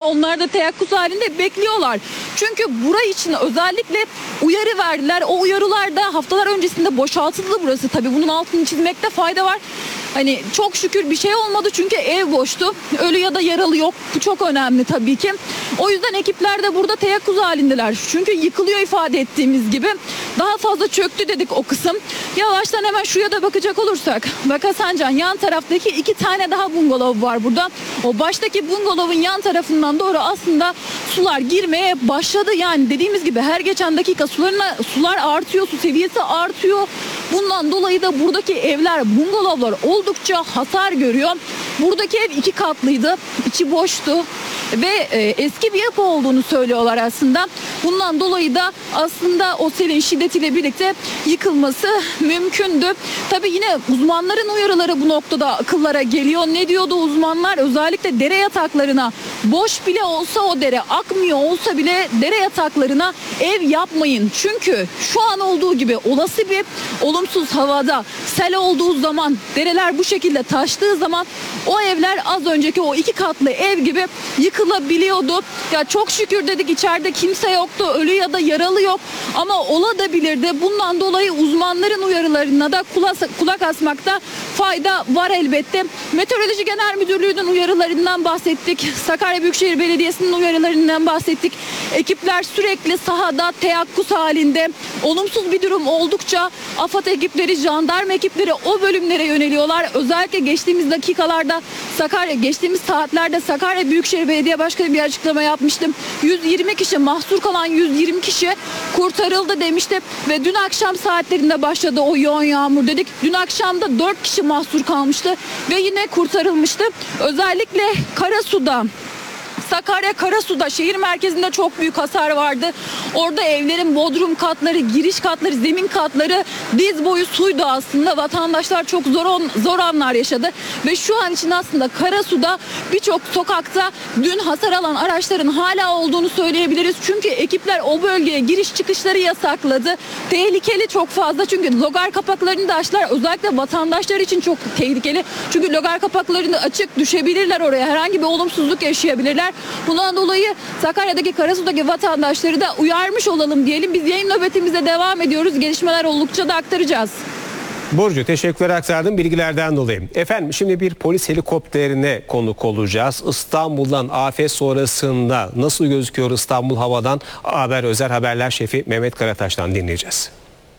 Onlar da teyakkuz halinde bekliyorlar. Çünkü burayı için özellikle uyarı verdiler. O uyarılar da haftalar öncesinde boşaltıldı burası. Tabii bunun altını çizmekte fayda var. Hani çok şükür bir şey olmadı çünkü ev boştu. Ölü ya da yaralı yok. Bu çok önemli tabii ki. O yüzden ekipler de burada teyakkuz halindeler. Çünkü yıkılıyor ifade ettiğimiz gibi. Daha fazla çöktü dedik o kısım. Yavaştan hemen şuraya da bakacak olursak. Bak Hasancan, yan taraftaki 2 tane daha bungalov var burada. O baştaki bungalovun yan tarafından doğru aslında sular girmeye başladı. Yani dediğimiz gibi her geçen dakika sular artıyor. Su seviyesi artıyor. Bundan dolayı da buradaki evler, bungalovlar oldukça hasar görüyor. Buradaki ev 2 katlıydı. İçi boştu. Ve eski bir yapı olduğunu söylüyorlar aslında. Bundan dolayı da aslında o selin şiddetiyle birlikte yıkılması mümkündü. Tabii yine uzmanların uyarıları bu noktada akıllara geliyor. Ne diyordu uzmanlar? Özellikle dere yataklarına, boş bile olsa o dere, akmıyor olsa bile dere yataklarına ev yapmayın. Çünkü şu an olduğu gibi olası bir olumsuz havada sel olduğu zaman, dereler bu şekilde taştığı zaman o evler az önceki o 2 katlı ev gibi yıkılabiliyordu. Ya çok şükür dedik, içeride kimse yoktu, ölü ya da yaralı yok ama olabilirdi. Bundan dolayı uzmanların uyarılarına da kulak asmakta fayda var elbette. Meteoroloji Genel Müdürlüğü'nün uyarılarından bahsettik. Sakarya Büyükşehir Belediyesi'nin uyarılarından bahsettik. Ekipler sürekli sahada teyakkuz halinde. Olumsuz bir durum oldukça AFAD ekipleri, jandarma ekipleri o bölümlere yöneliyorlar. Özellikle geçtiğimiz dakikalarda geçtiğimiz saatlerde Sakarya Büyükşehir Belediye Başkanı bir açıklama yapmıştım. 120 kişi, mahsur kalan 120 kişi kurtarıldı demişti ve dün akşam saatlerinde başladı o yoğun yağmur dedik. Dün akşam da 4 kişi mahsur kalmıştı ve yine kurtarılmıştı. Özellikle Karasu'da, Sakarya Karasu'da şehir merkezinde çok büyük hasar vardı. Orada evlerin bodrum katları, giriş katları, zemin katları diz boyu suydu aslında. Vatandaşlar çok zor anlar yaşadı. Ve şu an için aslında Karasu'da birçok sokakta dün hasar alan araçların hala olduğunu söyleyebiliriz. Çünkü ekipler o bölgeye giriş çıkışları yasakladı. Tehlikeli çok fazla çünkü logar kapaklarını da açtılar. Özellikle vatandaşlar için çok tehlikeli. Çünkü logar kapaklarını açık, düşebilirler oraya. Herhangi bir olumsuzluk yaşayabilirler. Bundan dolayı Sakarya'daki, Karasu'daki vatandaşları da uyarmış olalım diyelim. Biz yayın nöbetimize devam ediyoruz. Gelişmeler oldukça da aktaracağız. Burcu, teşekkürler aktardığın bilgilerden dolayı. Efendim şimdi bir polis helikopterine konuk olacağız. İstanbul'dan afet sonrasında nasıl gözüküyor İstanbul havadan? Haber Özel Haberler Şefi Mehmet Karataş'tan dinleyeceğiz.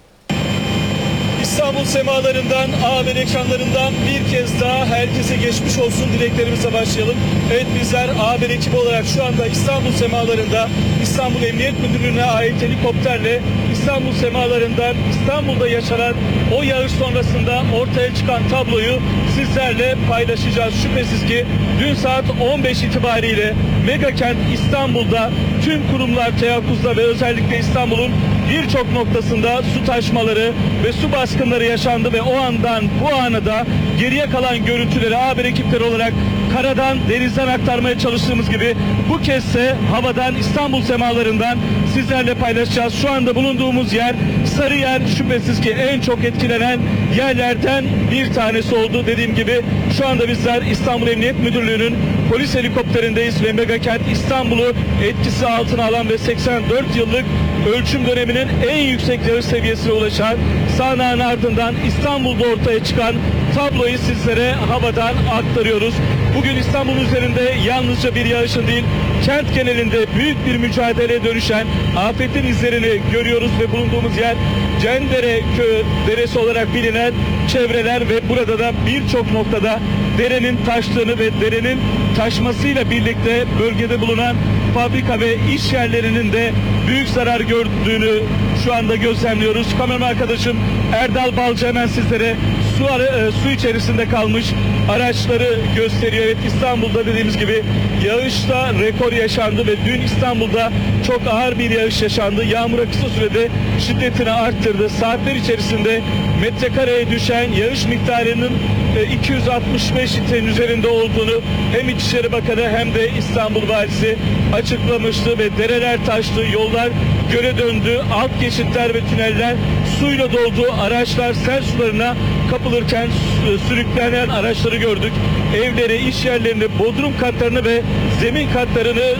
İstanbul semalarından, haber ekranlarından bir kez daha herkese geçmiş olsun dileklerimize başlayalım. Evet, bizler haber ekibi olarak şu anda İstanbul semalarında İstanbul Emniyet Müdürlüğü'ne ait helikopterle İstanbul semalarından İstanbul'da yaşanan o yağış sonrasında ortaya çıkan tabloyu sizlerle paylaşacağız. Şüphesiz ki dün saat 15 itibariyle Megakent İstanbul'da tüm kurumlar teyakkuzda ve özellikle İstanbul'un birçok noktasında su taşmaları ve su baskınları yaşandı ve o andan bu ana da geriye kalan görüntüleri haber ekipleri olarak karadan, denizden aktarmaya çalıştığımız gibi bu kezde havadan, İstanbul semalarından sizlerle paylaşacağız. Şu anda bulunduğumuz yer Sarıyer, şüphesiz ki en çok etkilenen yerlerden bir tanesi oldu. Dediğim gibi şu anda bizler İstanbul Emniyet Müdürlüğü'nün polis helikopterindeyiz ve Megakent İstanbul'u etkisi altına alan ve 84 yıllık ölçüm döneminin en yüksek yağış seviyesine ulaşan sağanağın ardından İstanbul'da ortaya çıkan tabloyu sizlere havadan aktarıyoruz. Bugün İstanbul üzerinde yalnızca bir yağışın değil, kent genelinde büyük bir mücadeleye dönüşen afetin izlerini görüyoruz ve bulunduğumuz yer Cendere Köyü deresi olarak bilinen çevreler ve burada da birçok noktada derenin taştığını ve derenin taşmasıyla birlikte bölgede bulunan fabrika ve iş yerlerinin de büyük zarar gördüğünü şu anda gözlemliyoruz. Kameraman arkadaşım Erdal Balcı hemen sizlere su içerisinde kalmış araçları gösteriyor. Evet, İstanbul'da dediğimiz gibi yağışta rekor yaşandı ve dün İstanbul'da çok ağır bir yağış yaşandı. Yağmura kısa sürede şiddetini arttırdı. Saatler içerisinde metrekareye düşen yağış miktarının 265 litrenin üzerinde olduğunu hem İçişleri Bakanı hem de İstanbul Valisi açıklamıştı ve dereler taştı, yollar göle döndü, alt geçitler ve tüneller suyla doldu, araçlar sel sularına kapılırken sürüklenen araçları gördük. Evleri, iş yerlerini, bodrum katlarını ve zemin katlarını